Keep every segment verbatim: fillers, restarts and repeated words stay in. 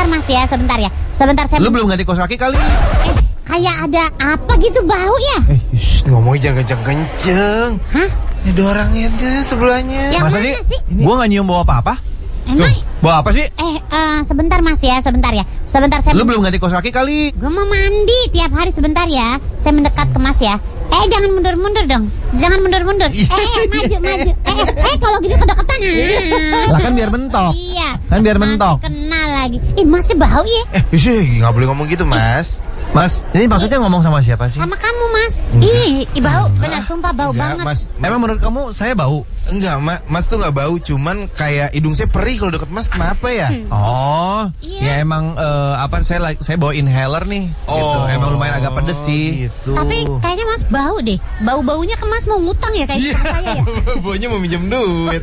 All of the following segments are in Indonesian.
Mas ya, sebentar ya. Sebentar saya. Lu belum ganti kaos kaki kali? Eh, kayak ada apa gitu bau ya? Eh, shh, ngomongnya jangan kenceng-kenceng. Hah? Ini ada orangnya tuh sebelahnya. Yang Masa mana sih? sih? Gua gak nyium bau apa-apa. Emang? Bau apa sih? Eh, eh, sebentar Mas ya, sebentar ya. Sebentar saya. Lu belum ganti kaos kaki kali? Gue mau mandi tiap hari, sebentar ya. Saya mendekat ke Mas ya. Eh, jangan mundur-mundur dong. Jangan mundur-mundur. Eh, eh, maju, maju. Eh, eh, eh kalau gini kedeketan. Lah kan biar mentok. Iya. Kan biar Masih mentok. kenal lagi. Ih, masih bau ya? Eh, sih, nggak boleh ngomong gitu, Mas. Mas, ini maksudnya ngomong sama siapa sih? Sama kamu, Mas. Ih, ih, bau. Benar, sumpah bau Enggak, banget. Mas, Mas. Emang menurut kamu saya bau? Enggak, Ma, Mas tuh nggak bau, cuman kayak hidung saya perih kalau deket Mas. Kenapa ya? Oh, Iya. ya emang eh, apa saya like, saya bawa inhaler nih. gitu. Emang lumayan agak pedes sih. Gitu. Tapi kayaknya Mas bau deh. Bau-baunya ke Mas mau ngutang ya kayak Iya, sama saya ya. baunya mau minjem duit.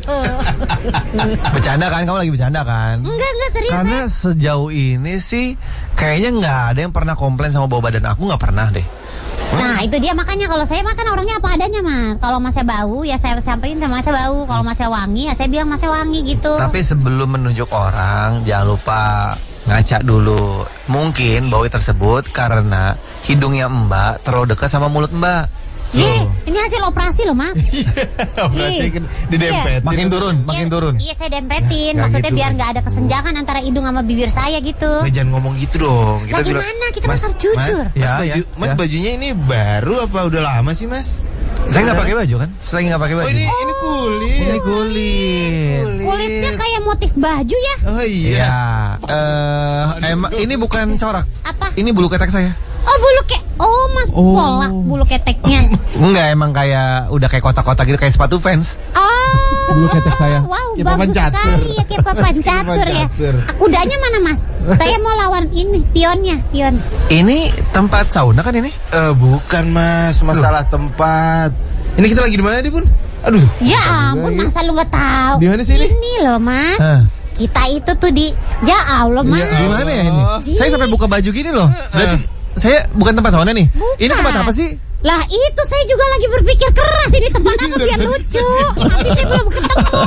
Bercanda kan? Kamu lagi bercanda kan? Enggak, enggak serius Karena saya. sejauh ini sih kayaknya nggak ada yang pernah komplain sama bau badan aku, nggak pernah deh. Nah, itu dia makanya kalau saya makan orangnya apa adanya, Mas. Kalau Masnya bau ya saya sampaikan sama Masnya bau. Kalau Masnya wangi ya saya bilang Masnya wangi gitu. Tapi sebelum menunjuk orang, jangan lupa ngaca dulu. Mungkin bau tersebut karena hidungnya Mbak terlalu dekat sama mulut Mbak. Ye, ini hasil operasi loh, Mas. Operasi kan didempetin. Makin turun, makin Iya, turun. Iya, saya dempetin. Nggak Maksudnya gitu, biar Mas. nggak ada kesenjangan antara hidung sama bibir saya gitu. Nggak, jangan ngomong gitu dong. Lah, gimana? Kita kan harus jujur. Mas, mas, Ya, baju, ya, mas ya. bajunya ini baru apa udah lama sih, Mas? Saya nggak pakai baju kan? Saya lagi nggak pakai baju. Oh, ini ini kulit. Ini kulit. Kulitnya kayak motif baju ya? Oh iya. Iya. Eh, emang ini bukan corak. Apa? Ini bulu ketek saya. Oh, bulu ke Oh, Mas Oh. pola bulu keteknya. Enggak, emang kayak udah kayak kotak-kotak gitu, kayak sepatu fans. Oh. Bulu ketek saya. Wow, Kayak papan bagus catur. sekali ya, kayak papan Kayak catur papan ya. catur. Kudanya mana, Mas? Saya mau lawan ini, pionnya, pion. Ini tempat sauna kan ini? Eh, bukan, Mas, masalah tempat. Ini kita lagi di mana, Di, Pun? Aduh. Ya lupa ampun, juga, ya. masa lu nggak tahu? Di mana sih ini? Ini loh, Mas. Hah. Kita itu tuh di Ya Allah, Mas. Ya Di mana ya ini? Ji. Saya sampai buka baju gini loh. Berarti saya bukan tempat sauna nih. Bukan. Ini tempat apa sih? Lah itu saya juga lagi berpikir keras ini tempat apa biar lucu. Tapi saya belum ketemu.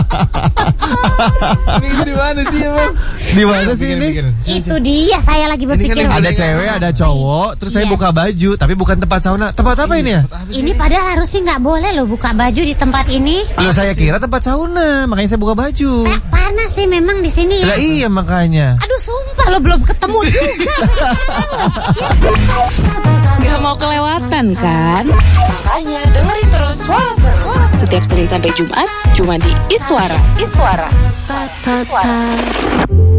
Ini kita di mana sih, Emang? Di mana sih Bikin, ini? bikin. Itu dia saya lagi Ini kan berpikir. yang Ada Boleh cewek, nggak? ada cowok, terus saya Iya. buka baju, tapi bukan tempat sauna. Tempat apa ini ya? Apa sih Ini padahal harusnya nggak boleh loh buka baju di tempat ini. Loh, saya kira tempat sauna, makanya saya buka baju. Eh, panas sih memang di sini ya. Lah iya makanya. Aduh sumpah lo belum ketemu juga. Gak mau kelewatan kan? Makanya dengerin terus Suara Seru setiap Senin sampai Jumat cuma di Iswara. Iswara. Iswara.